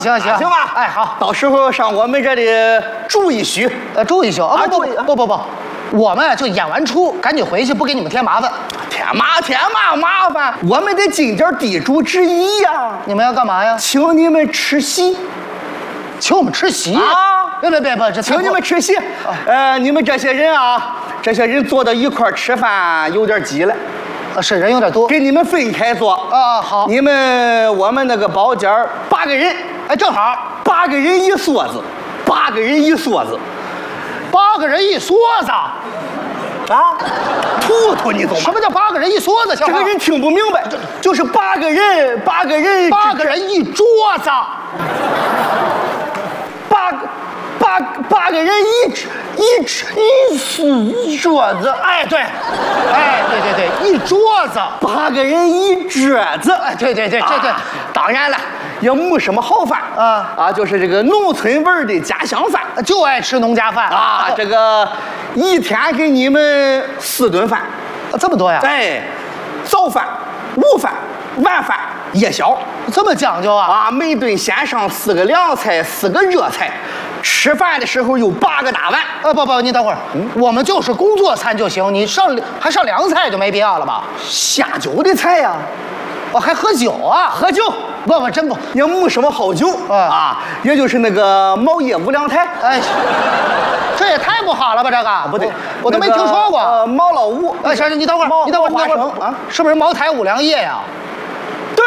行行行吧？ 哎，好， 到时候上我们这里住一宿， 住一宿啊！ 住不，我们就演完出，赶紧回去，不给你们添麻烦。 添嘛麻烦？我们得尽点地主之谊呀！ 你们要干嘛呀？ 请你们吃席， 请我们吃席啊！ 别，这请你们吃席。你们这些人啊，坐到一块儿吃饭有点挤了。 是人有点多， 给你们分开坐啊！好， 我们那个包间8个人， 哎，正好 8个人一梭子，8个人一梭子 ，8个人一梭子， 啊！吐你懂吗？ 什么叫8个人一梭子？ 这个人听不明白，就是8个人一桌子 ，8个人一桌子， 哎对，一桌子 ，8个人一桌子， 哎对，这对， 当然了，也没什么好饭就是这个农村味儿的家乡饭， 就爱吃农家饭啊，这个一天给你们4顿饭， 这么多呀？ 哎，早饭、午饭、晚饭、夜宵， 这么讲究啊？ 每顿先上4个凉菜，4个热菜。吃饭的时候有8个大碗。 不，你等会儿，我们就是工作餐就行，你还上凉菜就没必要了吧？ 下酒的菜呀， 我还喝酒啊？ 喝酒？ 不，真不， 也没什么好酒也就是那个毛叶五粮台。 哎，这也太不好了吧？这个不对， 我都没听说过。 毛老五。 行，你等会儿， 花生啊， 是不是茅台5粮液呀？ 对，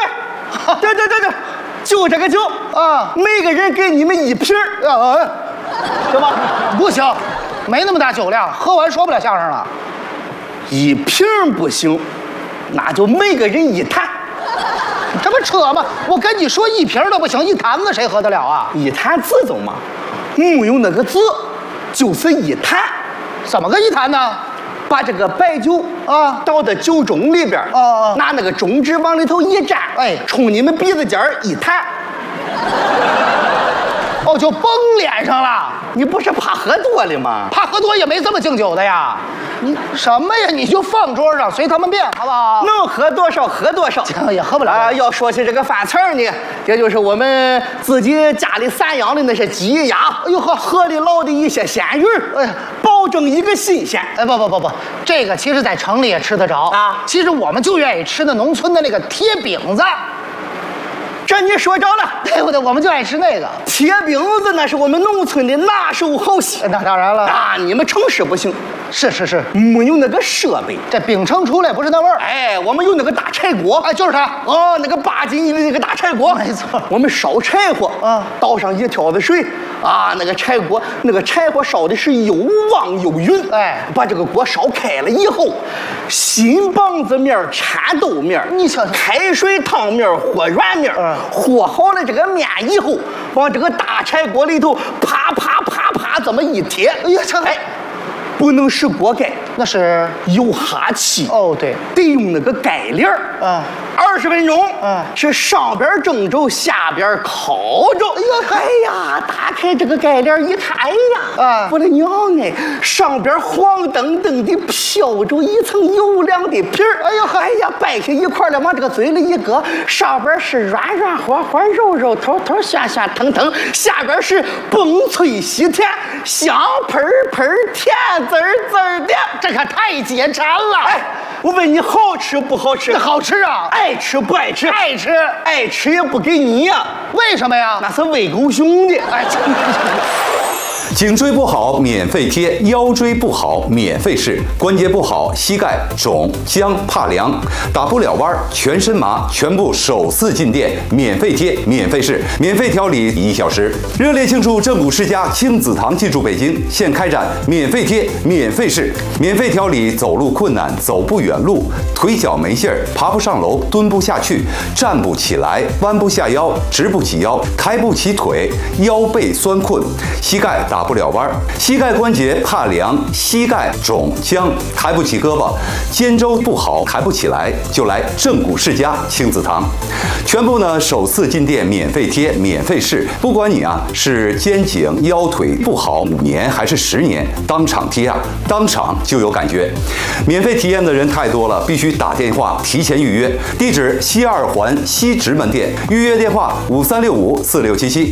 就这个酒每个人给你们1瓶行吗？ 不行，没那么大酒量，喝完说不了相声了。 1瓶不行，那就每个人1坛。 这不扯吗？我跟你说1瓶都不行，1坛子谁喝得了啊 ？1坛子走嘛，没有那个字，就是1坛。 怎么个1坛呢？ 把这个白酒倒到酒盅里边拿那个中指往里头一蘸， 哎， 冲你们鼻子尖儿一弹， 就崩脸上了。 你不是怕喝多了吗？ 怕喝多也没这么敬酒的呀。你什么呀？你就放桌上随他们便，好不好？ 能喝多少喝多少， 也喝不了要说起这个饭菜呢，这就是我们自己家里散养的那些鸡鸭，河里捞的一些鲜鱼，保证一个新鲜。 不，这个其实在城里也吃得着其实我们就愿意吃那农村的那个贴饼子。 这你说着了， 对不对？我们就爱吃那个贴饼子，那是我们农村的拿手好戏。 那当然了你们城市不行， 是， 没有那个设备， 这饼盛出来不是那味儿。 我们有那个大柴锅， 就是它那个8斤的那个大柴锅， 没错。 我们烧柴火倒上1挑子水那个柴火烧的是又旺又匀，把这个锅烧开了以后，新棒子面掺豆面， 你瞧， 开水烫面和软面，和好了这个面以后，往这个大柴锅里头啪这么一贴，不能使锅盖， 那是有哈气。 对， 得用那个盖帘儿。20分钟。是上边蒸着，下边烤着。打开这个盖帘一看，我的娘哎，上边黄澄澄的飘着一层油亮的皮儿。掰开一块了，往这个嘴里一搁，上边是软和肉头咸腾腾，下边是崩脆细甜，香喷甜滋的， 这可太解馋了。 我问你好吃不好吃？ 好吃啊！ 爱吃不爱吃？ 爱吃， 爱吃也不给你呀。 为什么呀？ 那是喂狗熊的。 颈椎不好免费贴，腰椎不好免费试，关节不好膝盖肿僵怕凉打不了弯全身麻，全部首次进店免费贴免费试，免费调理1小时。热烈庆祝正骨世家亲子堂进驻北京，现开展免费贴免费试，免费调理走路困难、走不远路、腿脚没劲儿、爬不上楼、蹲不下去、站不起来、弯不下腰、直不起腰、抬不起腿、腰背酸困、膝盖打不了弯，膝盖关节怕凉、膝盖肿僵、抬不起胳膊、肩周不好、抬不起来，就来正骨世家亲子堂。全部呢首次进店免费贴免费试，不管你是肩颈腰腿不好5年还是10年，当场贴当场就有感觉。免费体验的人太多了，必须打电话提前预约。地址西2环西直门店，预约电话53654677。